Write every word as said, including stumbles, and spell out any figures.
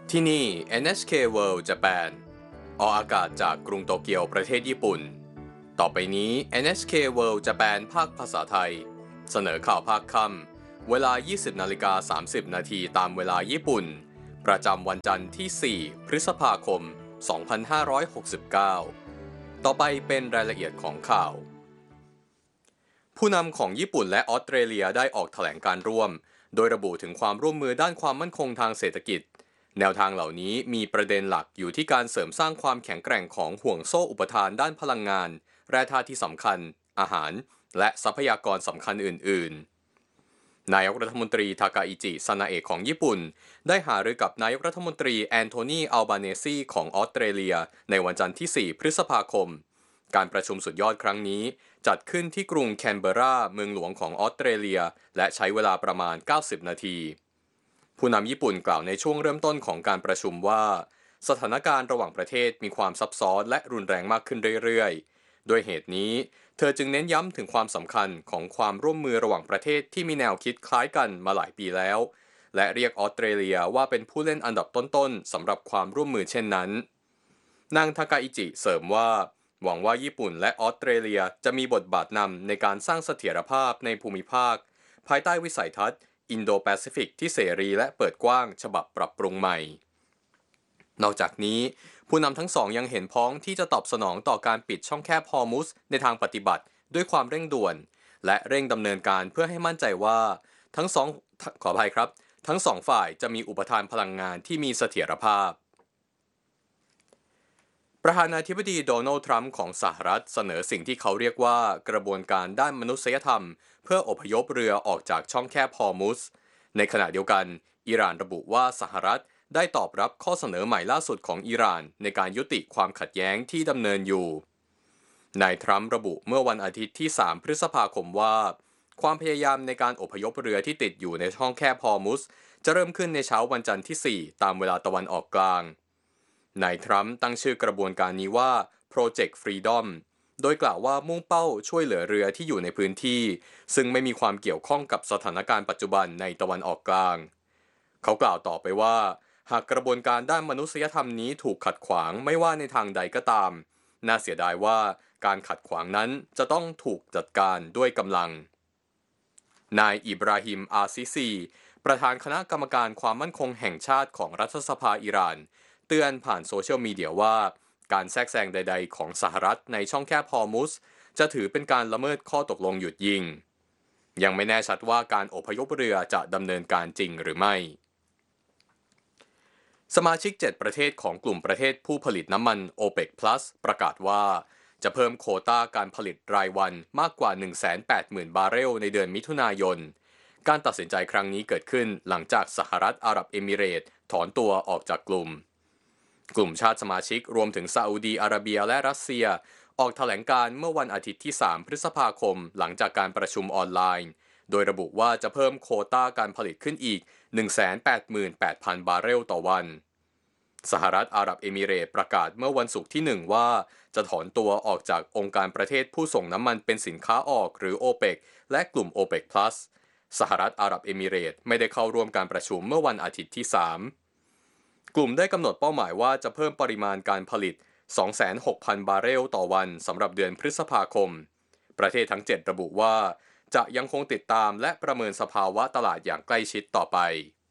ที่นี่ เอ็น เอช เค World Japan ออกอากาศจากกรุงโตเกียวประเทศญี่ปุ่นต่อไปนี้ เอ็น เอช เค World Japan ภาคภาษาไทยเสนอข่าวภาคค่ำเวลา ยี่สิบนาฬิกาสามสิบนาทีตามเวลาญี่ปุ่นประจำวันจันทร์ที่ สี่ พฤษภาคม สองพันห้าร้อยหกสิบเก้า ต่อไปเป็นรายละเอียดของข่าวผู้นำของญี่ปุ่นและออสเตรเลียได้ออกแถลงการร่วมโดยระบุถึงความร่วมมือด้านความมั่นคงทางเศรษฐกิจแนวทางเหล่านี้มีประเด็นหลักอยู่ที่การเสริมสร้างความแข็งแกร่งของห่วงโซ่อุปทานด้านพลังงานแร่ธาตุที่สำคัญอาหารและทรัพยากรสำคัญอื่นๆนายกรัฐมนตรีทากาอิจิซานาเอะของญี่ปุ่นได้หารือกับนายกรัฐมนตรีแอนโทนีอัลบาเนซีของออสเตรเลียในวันจันทร์ที่ สี่ พฤษภาคมการประชุมสุดยอดครั้งนี้จัดขึ้นที่กรุงแคนเบอราเมืองหลวงของออสเตรเลียและใช้เวลาประมาณเก้าสิบนาทีผู้นำญี่ปุ่นกล่าวในช่วงเริ่มต้นของการประชุมว่าสถานการณ์ระหว่างประเทศมีความซับซ้อนและรุนแรงมากขึ้นเรื่อยๆด้วยเหตุนี้เธอจึงเน้นย้ำถึงความสำคัญของความร่วมมือระหว่างประเทศที่มีแนวคิดคล้ายกันมาหลายปีแล้วและเรียกออสเตรเลียว่าเป็นผู้เล่นอันดับต้นๆสำหรับความร่วมมือเช่นนั้นนางทากาอิจิเสริมว่าหวังว่าญี่ปุ่นและออสเตรเลียจะมีบทบาทนำในการสร้างเสถียรภาพในภูมิภาคภายใต้วิสัยทัศน์อินโดแปซิฟิกที่เสรีและเปิดกว้างฉบับปรับปรุงใหม่นอกจากนี้ผู้นำทั้งสองยังเห็นพ้องที่จะตอบสนองต่อการปิดช่องแคบฮอร์มุซในทางปฏิบัติด้วยความเร่งด่วนและเร่งดำเนินการเพื่อให้มั่นใจว่าทั้งสองขออภัยครับทั้งสองฝ่ายจะมีอุปทานพลังงานที่มีเสถียรภาพประธานาธิบดีโดนัลด์ทรัมป์ของสหรัฐเสนอสิ่งที่เขาเรียกว่ากระบวนการด้านมนุษยธรรมเพื่ออพยพเรือออกจากช่องแคบฮอร์มุซในขณะเดียวกันอิหร่านระบุว่าสหรัฐได้ตอบรับข้อเสนอใหม่ล่าสุดของอิหร่านในการยุติความขัดแย้งที่ดำเนินอยู่นายทรัมป์ระบุเมื่อวันอาทิตย์ที่ สาม พฤษภาคมว่าความพยายามในการอพยพเรือที่ติดอยู่ในช่องแคบฮอร์มุซจะเริ่มขึ้นในเช้าวันจันทร์ที่ สี่ ตามเวลาตะวันออกกลางนายทรัมป์ตั้งชื่อกระบวนการนี้ว่า Project Freedom โดยกล่าวว่ามุ่งเป้าช่วยเหลือเรือที่อยู่ในพื้นที่ซึ่งไม่มีความเกี่ยวข้องกับสถานการณ์ปัจจุบันในตะวันออกกลางเขากล่าวต่อไปว่าหากกระบวนการด้านมนุษยธรรมนี้ถูกขัดขวางไม่ว่าในทางใดก็ตามน่าเสียดายว่าการขัดขวางนั้นจะต้องถูกจัดการด้วยกำลังนายอิบราฮิมอาซิซีประธานคณะกรรมการความมั่นคงแห่งชาติของรัฐสภาอิหร่านเตือนผ่านโซเชียลมีเดียว่าการแทรกแซงใดๆของสหรัฐในช่องแคบฮอร์มุซจะถือเป็นการละเมิดข้อตกลงหยุดยิงยังไม่แน่ชัดว่าการอพยพเรือจะดำเนินการจริงหรือไม่สมาชิกเจ็ดประเทศของกลุ่มประเทศผู้ผลิตน้ำมัน โอเปก พลัส ประกาศว่าจะเพิ่มโควต้าการผลิตรายวันมากกว่า หนึ่งแสนแปดหมื่น บาร์เรลในเดือนมิถุนายนการตัดสินใจครั้งนี้เกิดขึ้นหลังจากสหรัฐอาหรับเอมิเรตส์ถอนตัวออกจากกลุ่มกลุ่มชาติสมาชิกรวมถึงซาอุดีอาระเบียและรัสเซียออกแถลงการเมื่อวันอาทิตย์ที่ สาม พฤษภาคมหลังจากการประชุมออนไลน์โดยระบุว่าจะเพิ่มโควต้าการผลิตขึ้นอีก หนึ่งแสนแปดหมื่นแปดพัน บาร์เรลต่อวันสหรัฐอาหรับเอมิเรตส์ประกาศเมื่อวันศุกร์ที่ หนึ่ง ว่าจะถอนตัวออกจากองค์การประเทศผู้ส่งน้ำมันเป็นสินค้าออกหรือ โอเปก และกลุ่ม โอเปก พลัส สหรัฐอาหรับเอมิเรตส์ไม่ได้เข้าร่วมการประชุมเมื่อวันอาทิตย์ที่ สามกลุ่มได้กำหนดเป้าหมายว่าจะเพิ่มปริมาณการผลิต สองแสนหกพัน บาร์เรลต่อวันสำหรับเดือนพฤษภาคมประเทศทั้งเจ็ดระบุว่าจะยังคงติดตามและประเมินสภาวะตลาดอย่างใกล้ชิดต่อไป